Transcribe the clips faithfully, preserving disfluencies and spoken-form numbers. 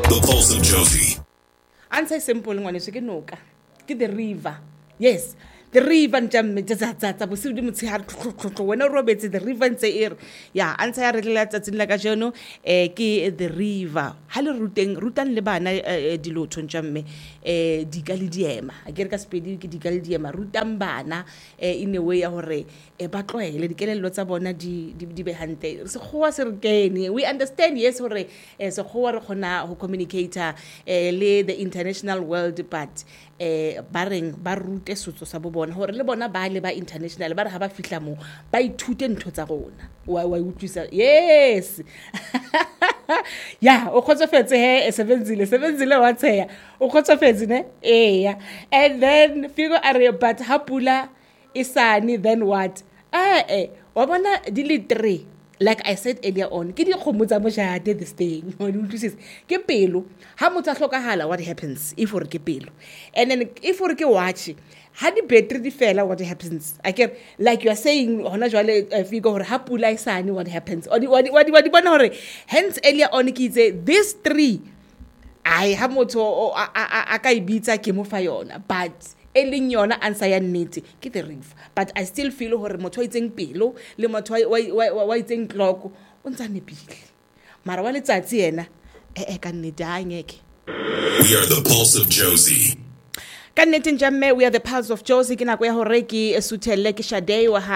The Pulse of Josie. Answer simple ngwaneso ke noka. Ke the river. Yes. The river njamme tsa tsa tsa bosiu di motshehare tlotlo wena robetse the river ntse ere ya answer ya re tla tsatsing la ka jono eh ke the river ha le ruteng rutan le bana dilotho njamme eh di ka le diema a ke re ka spedi ke di ka le diema rutan bana in a way ya hore e ba tloele dikelello tsa bona di di be hante se khoa se re kene we understand yes hore se khoa re khona ho communicate le the international world but eh ba reng ba rute sotso sa bo bona hore le bona ba le ba international ba re ha ba fihla mo ba ithute ntho tsa rona wa wa utlwisa yes ya o khotsofetse he sevenzile sevenzile wa tseya o khotsofetse ne eh ya and then figo are but hapula isani then what eh eh wa bona di le three like I said earlier on ke di khomotsa mo jate this thing o utlwisisa ke pelo ha motho a hlokahala what happens if or ke pelo and then if or ke watch ha di battery di fela what happens again like you are saying hona jwale figo hore ha pula isane what happens o di o di o di bona hore hence earlier on ke itse these three ai ha motho a ka ibitsa ke mo fa yona but eleng yona answer ya nnete ke the river but I still feel hore motho wa itseng pelo le motho wa itseng clock o ntsa nepile mara wa letsatsi yena eh ka nnete ha ngeke. We are the Pulse of Josie. Kannete njamme we are the Pulse of Josie ke nako ya hore ke suthelle ke Shade wa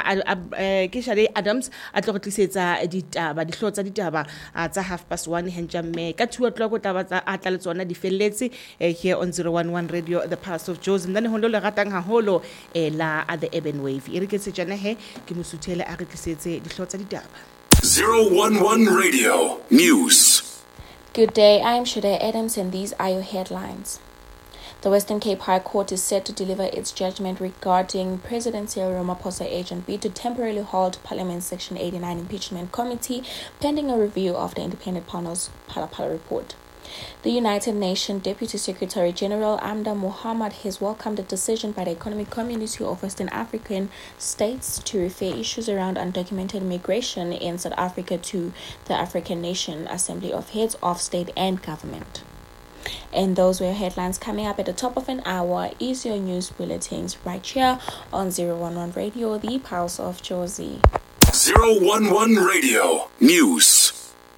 ke Shade Adams a tlo go tlisetsa ditaba di hlotsa ditaba tsa half past one henjamme ka two o'clock taba tsa atla le tsona di felletse here on zero one one Radio the Pulse of Josie ndane ho lo le ratang haholo la at the Urban Wave e re ke tsejana he ke mosuthele a re tlisetse di hlotsa ditaba. zero one one Radio News. Good day, I'm Shade Adams and these are your headlines. The Western Cape High Court is set to deliver its judgment regarding President Cyril Ramaphosa agent bid to temporarily halt Parliament's Section eighty-nine impeachment committee pending a review of the independent panel's Phala Phala report. The United Nations Deputy Secretary General Amda Mohammed has welcomed the decision by the Economic Community of Western African States to refer issues around undocumented migration in South Africa to the African Nation Assembly of Heads of State and Government. And those were headlines. Coming up at the top of an hour is your news bulletins right here on zero one one Radio, the Pulse of Josie. zero one one Radio News.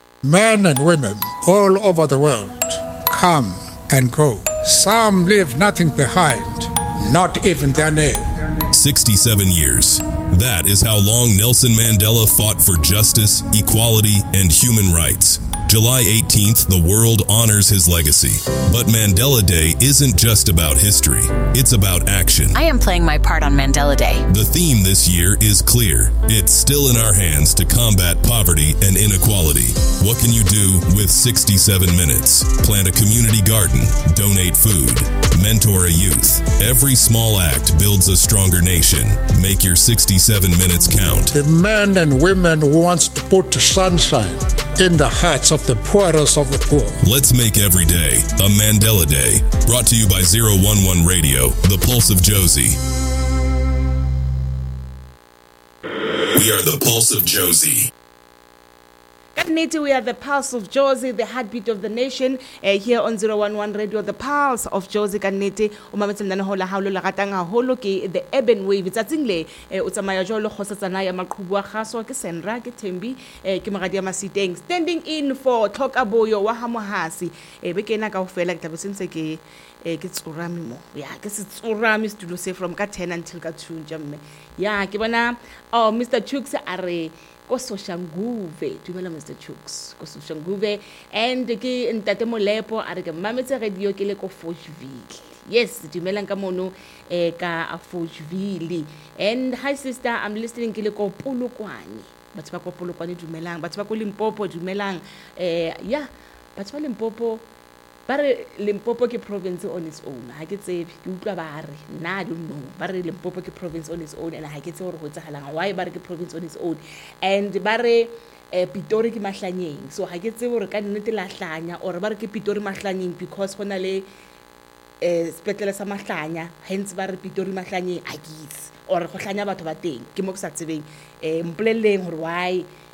Men and women all over the world come and go. Some leave nothing behind, not even their name. sixty-seven years. That is how long Nelson Mandela fought for justice, equality, and human rights. July eighteenth, the world honors his legacy. But Mandela Day isn't just about history. It's about action. I am playing my part on Mandela Day. The theme this year is clear. It's still in our hands to combat poverty and inequality. What can you do with sixty-seven minutes? Plant a community garden, donate food, mentor a youth. Every small act builds a stronger nation. Make your sixty-seven minutes count. The men and women who wants to put sunshine in the hearts of the poorest of the poor. Let's make every day a Mandela Day. Brought to you by zero one one Radio, the Pulse of Josie. We are the Pulse of Josie. Kannete, we are the Pulse of Josie, the heartbeat of the nation, uh, here on zero one one Radio, the Pulse of Josie. Kannete, o mametse mnana hola haulo la ratanga holo ke the Urban Wave. Tsatsing le o tsamaya jolo khosatsana ya maqhubu a khaso ke Senra ke Thembi ke magadi ya Masiteng standing in for Tlhokaboyo wa Hamohasi e be kena kaofela ke tla bosentse ke ke tsurami mo ya ke se tsurami studio se from ka ten until ka two jamme ya ke bona oh Mister Chooks are ko Soshanguve dumela Mister Chooks ko Soshanguve and ke ntate Molepo a re ke mametse radio ke le ko Fochville. Yes, dumela ka mono eh ka Fochville. And hi sister, I'm listening ke le ko Polokwane. Batho ba ko Polokwane dumelang, batho ba ko Limpopo dumelang. Eh yeah, batho ba Limpopo ba re Limpopo ke province on its own. Ha ke tsebe ke utlwa ba re na I don't know. Ba re Limpopo ke province on its own and ha ke tsebe hore go tsahalang why ba re ke province on its own. And ba re eh Pitori ke Mahlanyeng. So ha ke tsebe hore ka nnete la hlanya or ba re ke Pitori Mahlanyeng because hona le eh spetlele sa Mahlanya hence ba re Pitori Mahlanyeng a kitse or go hlanya batho ba teng ke mo ke sa tsebeng eh mpoleleng hore why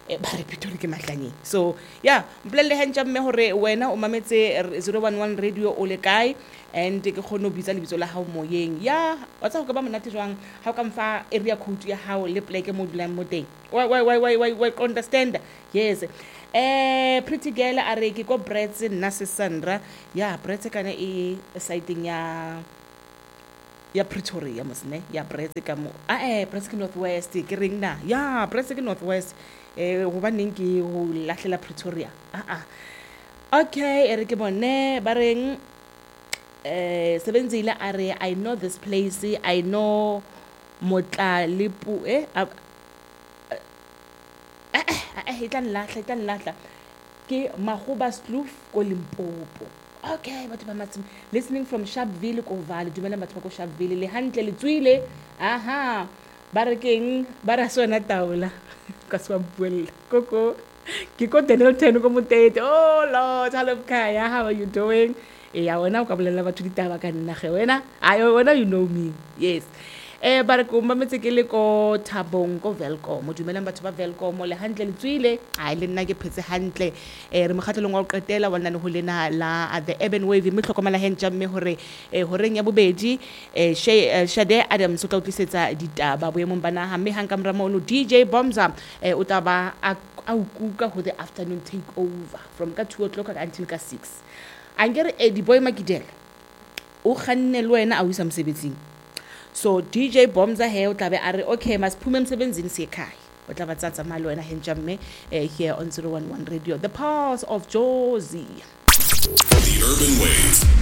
ba re Pretoria ke mahlanyeng. So yeah, mpolelle hantle mme hore wena o mametse zero one one radio o le kae and ke kgone ho bitsa lebitso la hao moyeng. Ya wa tsa go ba monate jwang ha o ka mfa area code ya hao le pleke mo dulang mo teng. Why why why why why understand? Yes. Eh pretty girl a re ke go Brits nna se Sandra. Ya Brits kana e siting ya ya Pretoria mosne ya Brits ka mo. Ah eh Brits ke Northwest ke ring na. Ya Brits ke Northwest. Eh go ba neng ke ho lahlela Pretoria. Ah ah. Okay, ere ke bone ba reng eh Sebenzile a re I know this place, I know Motlalipu eh eh itlan lahla itlan lahla ke Mahuba Sloof ko Limpopo. Okay, batho ba matsi listening from Sharpeville ko Valley, dumela batho ba ko Sharpeville le hantle le tswile. Aha, ba re keng ba ra sona taola ka swa buella koko ke ko Denelton ko Motete. Oh Lord, hello Kaya, how are you doing? Eh ya wena o ka bolela batho ditaba ka nna ge wena ayo wena you know me. Yes. Eh ba re ko mametse ke le ko Thabong ko Velcom mo dumelang batho ba Velcom le hantle le tswile ai le nna ke phetse hantle eh re mokgatlelong wa go qetela wa nna ho lena la at the Urban Wave me tlhokomela hentja mme hore eh horeng ya bobedi eh Shade Adams o tla utlisetsa ditaba boemong bana ha mme hang ka mra mono D J Bomza eh o taba a ukuka ho the afternoon take over from ka two o'clock until ka six. Angere eh di boy Makidela o khanne le wena a wisa msebetsing. So D J Bomza he o tla be a re okay masiphume emsebenzini sekhaya o tla batsatsa mali wena henja mme eh, here on zero one one radio, the pulse of Jozi. The Urban Wave.